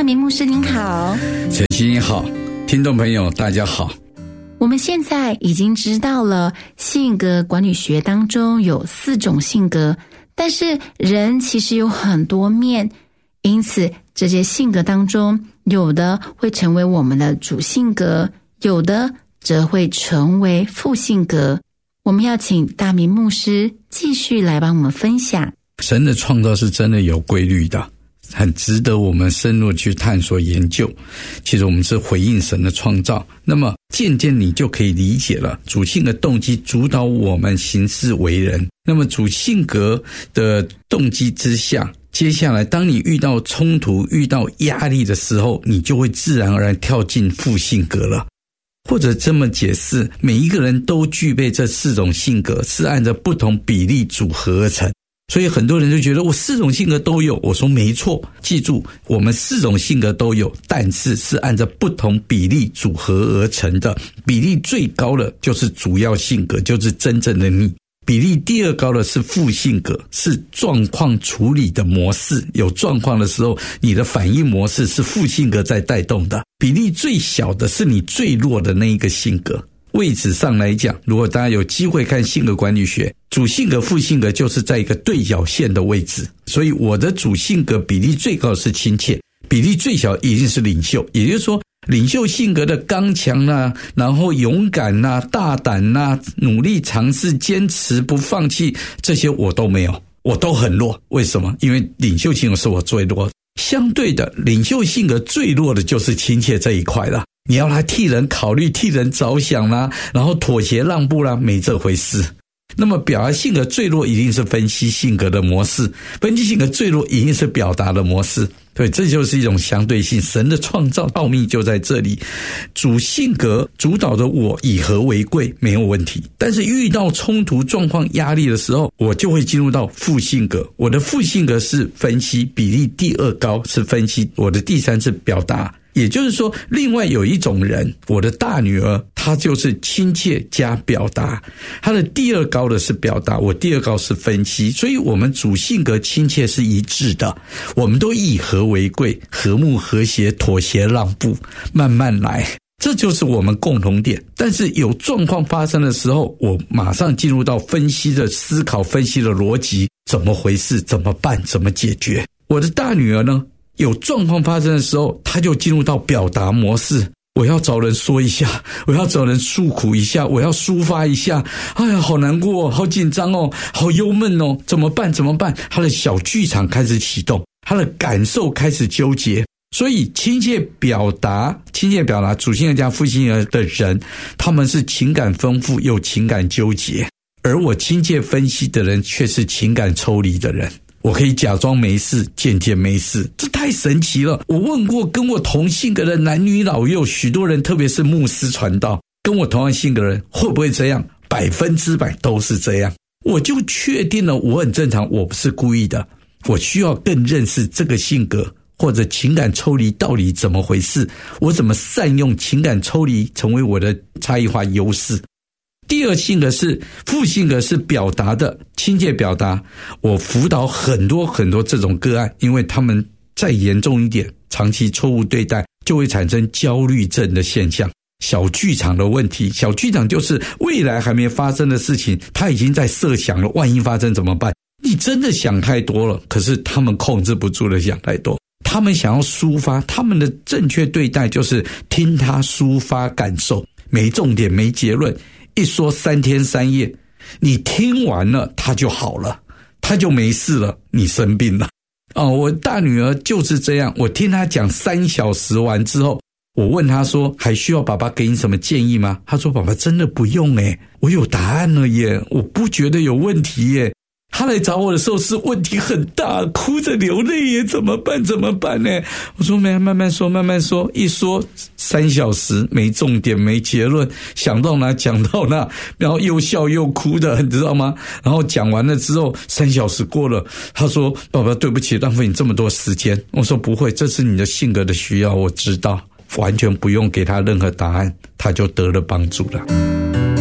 明牧师您好。 晨曦你好，听众朋友大家好。 我们现在已经知道了性格管理学当中有4种性格，但是人其实有很多面，因此这些性格当中，有的会成为我们的主性格，有的则会成为副性格。我们要请大明牧师继续来帮我们分享。 神的创造是真的有规律的，很值得我们深入去探索研究。其实我们是回应神的创造，那么渐渐你就可以理解了，主性的动机主导我们行事为人。那么主性格的动机之下，接下来当你遇到冲突遇到压力的时候，你就会自然而然跳进副性格了。或者这么解释，每一个人都具备这4种性格，是按照不同比例组合而成。所以很多人就觉得我4种性格都有，我说没错，记住我们4种性格都有，但是是按照不同比例组合而成的。比例最高的就是主要性格，就是真正的你。比例第2高的是副性格，是状况处理的模式，有状况的时候你的反应模式是副性格在带动的。比例最小的是你最弱的那一个性格。位置上来讲，如果大家有机会看性格管理学，主性格副性格就是在一个对角线的位置，所以我的主性格比例最高的是亲切，比例最小一定是领袖。也就是说领袖性格的刚强啊，然后勇敢啊，大胆啊，努力尝试坚持不放弃，这些我都没有，我都很弱。为什么？因为领袖性格是我最弱的。相对的，领袖性格最弱的就是亲切这一块了。你要来替人考虑，替人着想啦，然后妥协让步啦，没这回事。那么表达性格最弱一定是分析性格的模式，分析性格最弱一定是表达的模式。对，这就是一种相对性，神的创造奥秘就在这里。主性格主导的我以和为贵没有问题，但是遇到冲突状况压力的时候，我就会进入到副性格。我的副性格是分析，比例第2高是分析，我的第3是表达。也就是说，另外有一种人，我的大女儿，她就是亲切加表达，她的第2高的是表达，我第2高是分析，所以我们主性格亲切是一致的，我们都以和为贵，和睦和谐，妥协让步，慢慢来，这就是我们共同点。但是有状况发生的时候，我马上进入到分析的思考，分析的逻辑，怎么回事，怎么办，怎么解决。我的大女儿呢，有状况发生的时候，他就进入到表达模式，我要找人说一下，我要找人诉苦一下，我要抒发一下，哎呀好难过，好紧张哦，好忧闷哦，怎么办，他的小剧场开始启动，他的感受开始纠结。所以亲切表达主性格加副性格的人，他们是情感丰富又情感纠结，而我亲切分析的人却是情感抽离的人。我可以假装没事，渐渐没事，这太神奇了。我问过跟我同性格的男女老幼，许多人特别是牧师传道，跟我同样性格的人会不会这样？100%都是这样。我就确定了我很正常，我不是故意的，我需要更认识这个性格或者情感抽离到底怎么回事，我怎么善用情感抽离成为我的差异化优势。第2性格是副性格，是表达的，亲切表达。我辅导很多这种个案，因为他们再严重一点，长期错误对待就会产生焦虑症的现象。小剧场的问题，小剧场就是未来还没发生的事情，他已经在设想了，万一发生怎么办？你真的想太多了，可是他们控制不住的想太多。他们想要抒发，他们的正确对待就是听他抒发感受，没重点没结论，一说3天3夜，你听完了他就好了，他就没事了，你生病了。我大女儿就是这样，我听她讲3小时完之后，我问她说还需要爸爸给你什么建议吗？她说爸爸真的不用耶，我有答案了耶，我不觉得有问题耶。他来找我的时候是问题很大，哭着流泪耶，怎么办呢？我说慢慢说，一说3小时，没重点没结论，想到哪讲到哪，然后又笑又哭的，你知道吗？然后讲完了之后3小时过了，他说爸爸对不起，浪费你这么多时间。我说不会，这是你的性格的需要，我知道，完全不用给他任何答案，他就得了帮助了。